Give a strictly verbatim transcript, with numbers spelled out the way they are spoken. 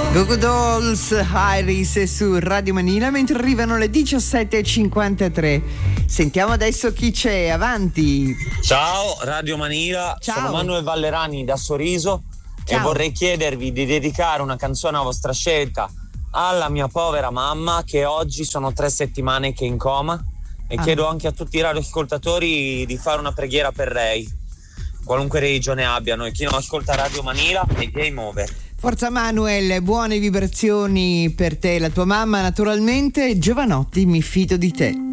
Goo Goo Dolls, Iris su Radio Manila, mentre arrivano le diciassette e cinquantatré. Sentiamo adesso chi c'è, avanti. Ciao Radio Manila, Ciao. Sono Manuel Vallerani da Sorriso. Ciao. E vorrei chiedervi di dedicare una canzone a vostra scelta alla mia povera mamma, che oggi sono tre settimane che è in coma, e Ah. chiedo anche a tutti i radioascoltatori di fare una preghiera per lei, qualunque religione abbiano, e chi non ascolta Radio Manila è game over. Forza Manuel, buone vibrazioni per te e la tua mamma naturalmente. Giovanotti, mi fido di te.